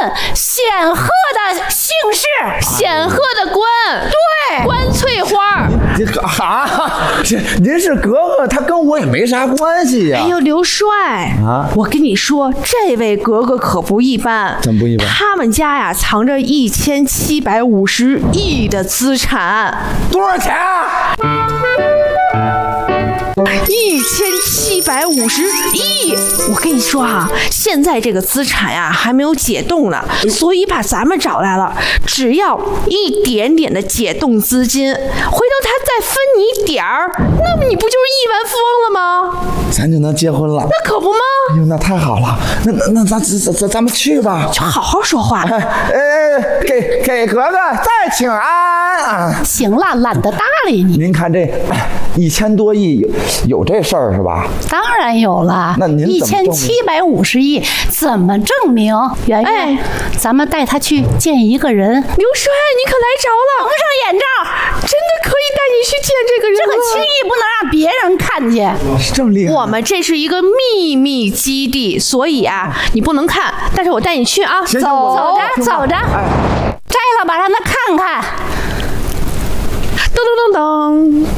显赫的姓氏，显赫的官，对，关翠花。 您是格格，他跟我也没啥关系呀。 哎呦，刘帅啊， 我跟你说，这位格格可不一般。 怎么不一般？ 他们家呀藏着1750亿的资产。 多少钱啊 ？1750亿！我跟你说啊，现在这个资产呀还没有解冻呢，所以把咱们找来了。只要一点点的解冻资金，回头他再分你一点儿，那么你不就是亿万富翁了吗？ 咱就能结婚了。 那可不吗？ 哎呦，那太好了！那咱们去吧。 就好好说话。 给格格再请安。 行了，懒得搭理你。 您看这1000多亿有这事儿是吧？ 当然有了。 那您怎么 1750亿怎么证明？圆圆，咱们带他去见一个人。 刘帅，你可来着了！ 蒙上眼罩， 真的可以带你去见这个人这个轻易不能让别人看见。 这么厉害！ 我们这是一个秘密基地，所以啊，你不能看，但是我带你去啊。 走着，摘了吧，让他看看。 噔噔噔噔。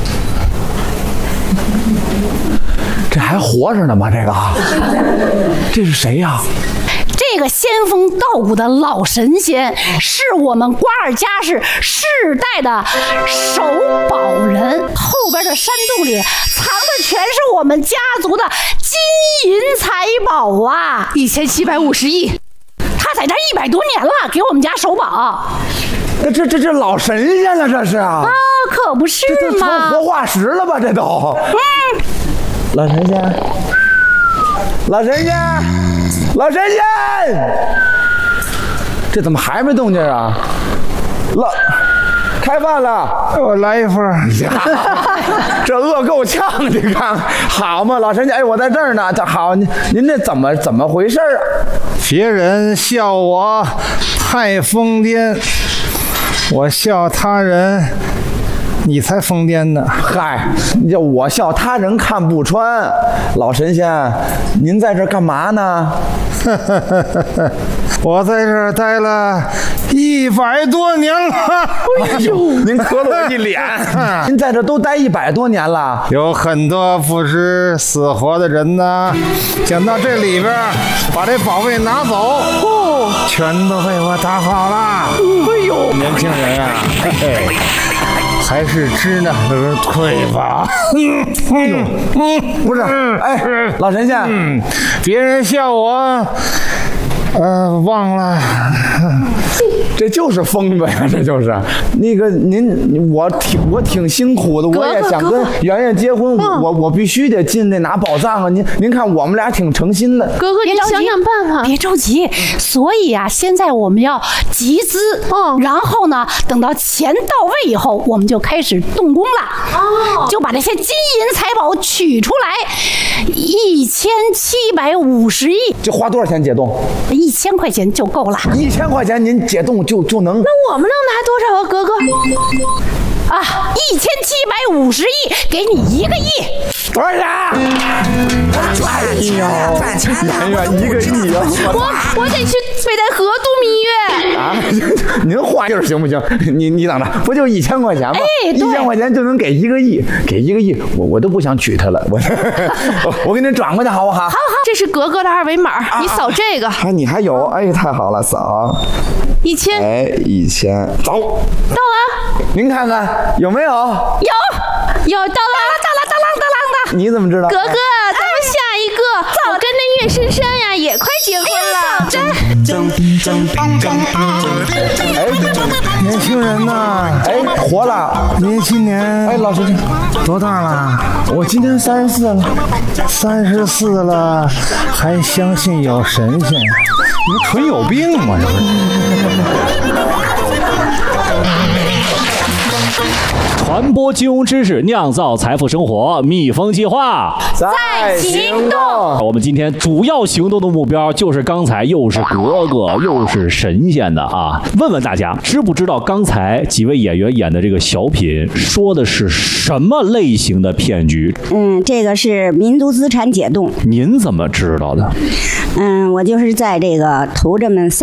这还活着呢吗？这是谁呀？ 这个仙风道骨的老神仙是我们瓜尔佳氏世代的守宝人，后边的山洞里藏的全是我们家族的金银财宝啊 ！1750亿， 他在这100多年了，给我们家守宝。 这老神仙了，这是啊！ 可不是吗？ 这成活化石了吧？这都。老神仙，这怎么还没动静啊？开饭了， 我来一份。 这饿够呛，你看好吗？老神仙，哎，我在这儿呢。这好，您这怎么回事啊？ 别人笑我太疯癫，我笑他人。你才疯癫呢！ 嗨，我笑他人看不穿。老神仙，您在这干嘛呢？ 我在这儿待了100多年了。 哎呦，您磕了我一脸。您在这都待100多年了， 有很多不知死活的人呢，想到这里边把这宝贝拿走，全都被我打跑了。 哎呦， 年轻人啊，嘿嘿。还是知难而退吧。 不是，哎，老神仙， 别人笑我，忘了， 这就是疯子呀，这就是那个我挺辛苦的，我也想跟圆圆结婚，我必须得进那拿宝藏啊！您看我们俩挺诚心的， 哥哥，你想想办法， 别着急。所以啊，现在我们要集资，然后呢，等到钱到位以后，我们就开始动工了，就把这些金银财宝取出来，1750亿， 这花多少钱解冻 ？1000块钱就够了。 1000块钱您解冻就能？ 那我们能拿多少啊，哥哥？ 啊，1750亿，给你1个亿。 多少钱？哎呦， 赚钱了！ 圆圆1个亿啊！ 我得去北戴河度蜜月啊！您换地儿行不行？你等着，不就1000块钱吗？1000块钱就能给1个亿，给1个亿，我都不想娶她了。我给您转过去好不好？ 好，这是格格的2维码，你扫这个。 你还有？哎，太好了，扫。 1000。 哎，1000，走。到了。 您看看有没有？ 有，到了。 你怎么知道？ 格格，咱们下一个，我跟那岳深山呀也快结婚了。 哎，年轻人呐， 哎，活了。 您今年哎，老师多大了？ 我今年34了。 34了，还相信有神仙？你纯有病吗？这不是。 传播金融知识，酿造财富生活，蜜蜂计划在行动。 我们今天主要行动的目标就是刚才又是格格又是神仙的啊！问问大家，知不知道刚才几位演员演的这个小品说的是什么类型的骗局？ 这个是民族资产解冻。 您怎么知道的？ 我就是在这个头这么3